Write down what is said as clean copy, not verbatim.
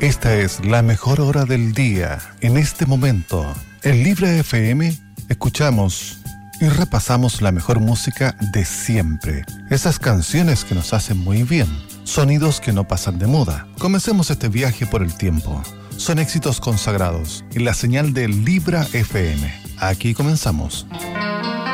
Esta es la mejor hora del día. En este momento, en Libra FM, escuchamos y repasamos la mejor música de siempre. Esas canciones que nos hacen muy bien. Sonidos que no pasan de moda. Comencemos este viaje por el tiempo. Son éxitos consagrados en la señal de Libra FM. Aquí comenzamos.